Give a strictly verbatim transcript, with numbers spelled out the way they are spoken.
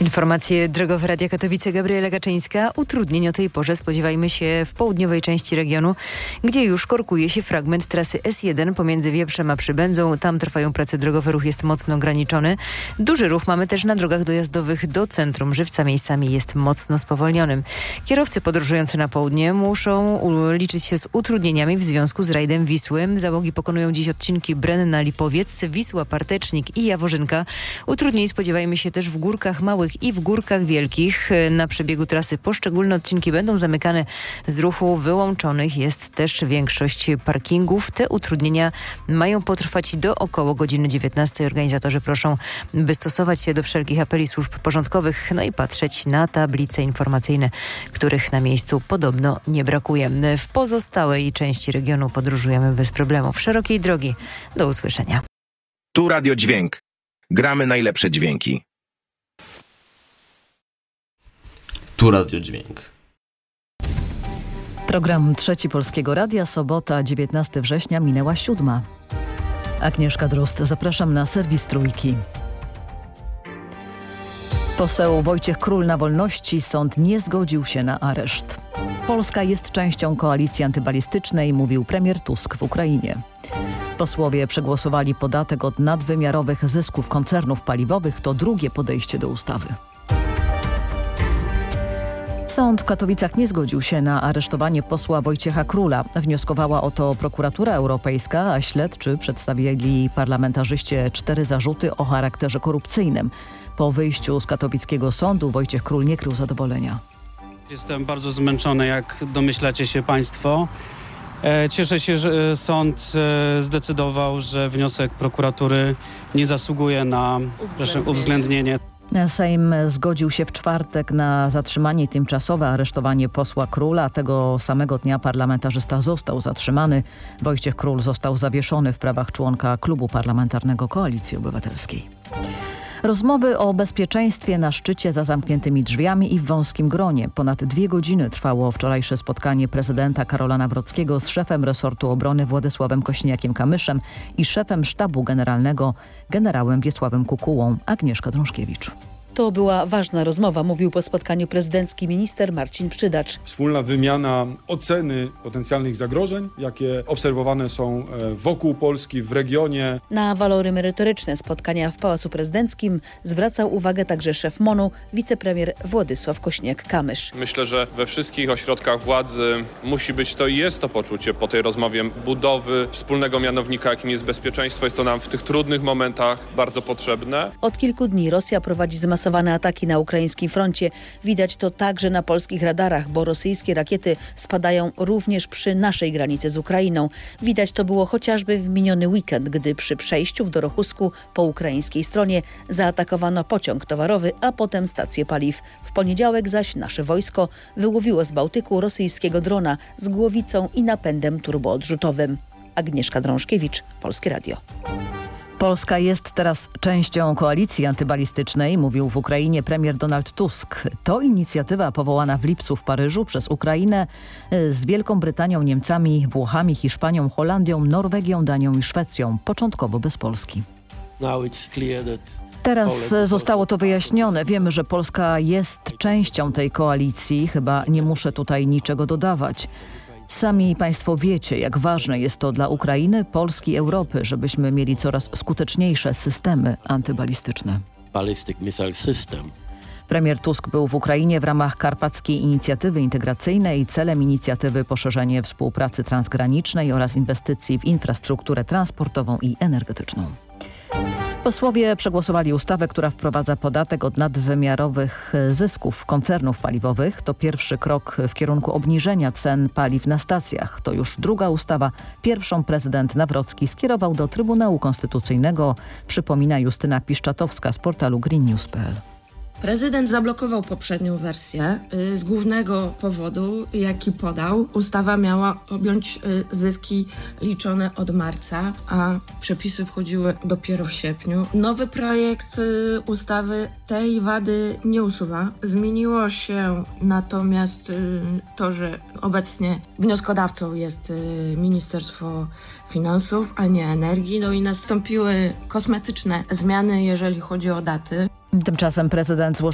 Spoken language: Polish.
Informacje drogowe Radia Katowice, Gabriela Gaczyńska. Utrudnień o tej porze spodziewajmy się w południowej części regionu, gdzie już korkuje się fragment trasy S jeden pomiędzy Wieprzem a Przybędzą. Tam trwają prace drogowe, ruch jest mocno ograniczony. Duży ruch mamy też na drogach dojazdowych do centrum Żywca. Miejscami jest mocno spowolnionym. Kierowcy podróżujący na południe muszą liczyć się z utrudnieniami w związku z rajdem Wisły. Załogi pokonują dziś odcinki Brenna-Lipowiec, Wisła-Partecznik i Jaworzynka. Utrudnień spodziewajmy się też w Górkach Małych i w Górkach Wielkich. Na przebiegu trasy poszczególne odcinki będą zamykane z ruchu. Wyłączonych jest też większość parkingów. Te utrudnienia mają potrwać do około godziny dziewiętnastej. Organizatorzy proszą, by stosować się do wszelkich apeli służb porządkowych, no i patrzeć na tablice informacyjne, których na miejscu podobno nie brakuje. W pozostałej części regionu podróżujemy bez problemów. Szerokiej drogi. Do usłyszenia. Tu Radio Dźwięk. Gramy najlepsze dźwięki. Tu Radio Dźwięk. Program Trzeci Polskiego Radia, sobota, dziewiętnastego września, minęła siódma. Agnieszka Drozd, zapraszam na serwis Trójki. Poseł Wojciech Król na wolności, sąd nie zgodził się na areszt. Polska jest częścią koalicji antybalistycznej, mówił premier Tusk w Ukrainie. Posłowie przegłosowali podatek od nadwymiarowych zysków koncernów paliwowych. To drugie podejście do ustawy. Sąd w Katowicach nie zgodził się na aresztowanie posła Wojciecha Króla. Wnioskowała o to prokuratura europejska, a śledczy przedstawili parlamentarzyście cztery zarzuty o charakterze korupcyjnym. Po wyjściu z katowickiego sądu Wojciech Król nie krył zadowolenia. Jestem bardzo zmęczony, jak domyślacie się państwo. Cieszę się, że sąd zdecydował, że wniosek prokuratury nie zasługuje na uwzględnienie. uwzględnienie. Sejm zgodził się w czwartek na zatrzymanie i tymczasowe aresztowanie posła Króla. Tego samego dnia parlamentarzysta został zatrzymany. Wojciech Król został zawieszony w prawach członka klubu parlamentarnego Koalicji Obywatelskiej. Rozmowy o bezpieczeństwie na szczycie za zamkniętymi drzwiami i w wąskim gronie. Ponad dwie godziny trwało wczorajsze spotkanie prezydenta Karola Nawrockiego z szefem resortu obrony Władysławem Kośniakiem-Kamyszem i szefem sztabu generalnego generałem Wiesławem Kukułą. Agnieszka Drążkiewicz. To była ważna rozmowa, mówił po spotkaniu prezydencki minister Marcin Przydacz. Wspólna wymiana oceny potencjalnych zagrożeń, jakie obserwowane są wokół Polski, w regionie. Na walory merytoryczne spotkania w Pałacu Prezydenckim zwracał uwagę także szef MON-u, wicepremier Władysław Kośniak-Kamysz. Myślę, że we wszystkich ośrodkach władzy musi być to i jest to poczucie po tej rozmowie budowy wspólnego mianownika, jakim jest bezpieczeństwo. Jest to nam w tych trudnych momentach bardzo potrzebne. Od kilku dni Rosja prowadzi zmasowane ataki na ukraińskim froncie. Widać to także na polskich radarach, bo rosyjskie rakiety spadają również przy naszej granicy z Ukrainą. Widać to było chociażby w miniony weekend, gdy przy przejściu w Dorochusku po ukraińskiej stronie zaatakowano pociąg towarowy, a potem stację paliw. W poniedziałek zaś nasze wojsko wyłowiło z Bałtyku rosyjskiego drona z głowicą i napędem turboodrzutowym. Agnieszka Drążkiewicz, Polskie Radio. Polska jest teraz częścią koalicji antybalistycznej, mówił w Ukrainie premier Donald Tusk. To inicjatywa powołana w lipcu w Paryżu przez Ukrainę z Wielką Brytanią, Niemcami, Włochami, Hiszpanią, Holandią, Norwegią, Danią i Szwecją. Początkowo bez Polski. Teraz zostało to wyjaśnione. Wiemy, że Polska jest częścią tej koalicji. Chyba nie muszę tutaj niczego dodawać. Sami państwo wiecie, jak ważne jest to dla Ukrainy, Polski i Europy, żebyśmy mieli coraz skuteczniejsze systemy antybalistyczne. Ballistic Missile System. Premier Tusk był w Ukrainie w ramach Karpackiej Inicjatywy Integracyjnej. Celem inicjatywy poszerzenie współpracy transgranicznej oraz inwestycji w infrastrukturę transportową i energetyczną. Posłowie przegłosowali ustawę, która wprowadza podatek od nadwymiarowych zysków koncernów paliwowych. To pierwszy krok w kierunku obniżenia cen paliw na stacjach. To już druga ustawa. Pierwszą prezydent Nawrocki skierował do Trybunału Konstytucyjnego, przypomina Justyna Piszczatowska z portalu green news kropka p l. Prezydent zablokował poprzednią wersję z głównego powodu, jaki podał. Ustawa miała objąć zyski liczone od marca, a przepisy wchodziły dopiero w sierpniu. Nowy projekt ustawy tej wady nie usuwa. Zmieniło się natomiast to, że obecnie wnioskodawcą jest Ministerstwo Finansów, a nie Energii. No i nastąpiły kosmetyczne zmiany, jeżeli chodzi o daty. Tymczasem prezydent złożył